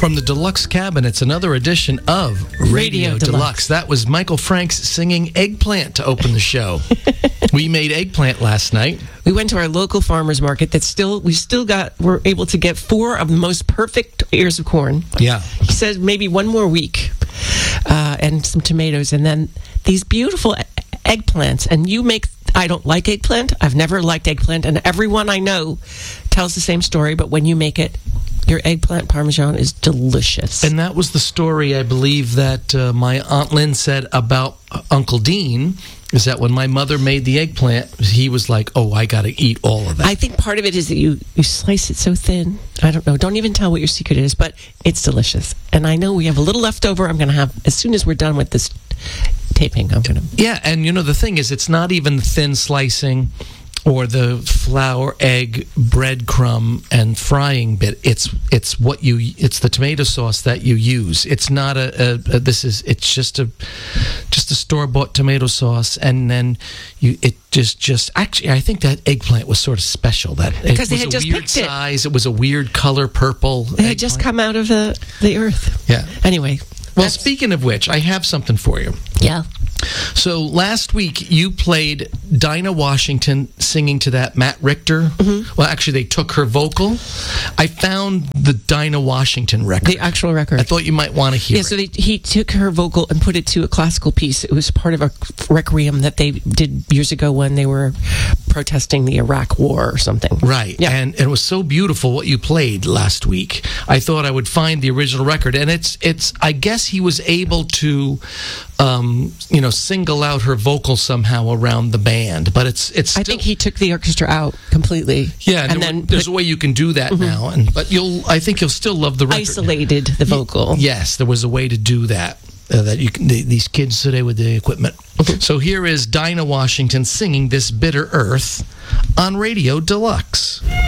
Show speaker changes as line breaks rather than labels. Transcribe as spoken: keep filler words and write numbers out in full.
From the Deluxe Cabinets, another edition of Radio,
Radio
Deluxe.
Deluxe.
That was Michael Franks singing Eggplant to open the show. We made eggplant last night.
We went to our local farmer's market that still, we still got, we're able to get four of the most perfect ears of corn.
Yeah.
He said maybe one more week uh, and some tomatoes. And then these beautiful e- eggplants. And you make, I don't like eggplant. I've never liked eggplant. And everyone I know tells the same story. But when you make it, your eggplant parmesan is delicious.
And that was the story, I believe, that uh, my Aunt Lynn said about uh, Uncle Dean, is that when my mother made the eggplant, he was like, oh, I got to eat all of that.
I think part of it is that you, you slice it so thin. I don't know. Don't even tell what your secret is, but it's delicious. And I know we have a little left over. I'm going to have, as soon as we're done with this taping, I'm going to...
Yeah, and you know, the thing is, it's not even thin slicing or the flour, egg, breadcrumb, and frying bit. It's it's what you it's the tomato sauce that you use. It's not a, a, a this is it's just a just a store bought tomato sauce, and then you it just just actually I think that eggplant was sort of special. That
Because
it
they
was
had
a
just
weird
picked it.
size. It was a weird color, purple.
They had just come out of the, the earth.
Yeah.
Anyway.
Well,
that's-
speaking of which, I have something for you.
Yeah.
So last week you played Dinah Washington singing to that Matt Richter. Mm-hmm. Well, actually, they took her vocal. I found the Dinah Washington record.
The actual record.
I thought you might want to hear
Yeah,
it.
so they, he took her vocal and put it to a classical piece. It was part of a requiem that they did years ago when they were protesting the Iraq War or something.
Right.
Yeah.
And it was so beautiful what you played last week. I thought I would find the original record. And it's, it's I guess he was able to, um, you know, single out her vocal somehow around the band. But it's, it's still...
I think he took the orchestra out completely.
Yeah,
and
there,
then
there's
put-
a way you can do that now. And But you'll, I think you'll still love the record.
isolated the vocal.
Yes, there was a way to do that. Uh, that you can, the, these kids today with the equipment. So here is Dinah Washington singing "This Bitter Earth" on Radio Deluxe.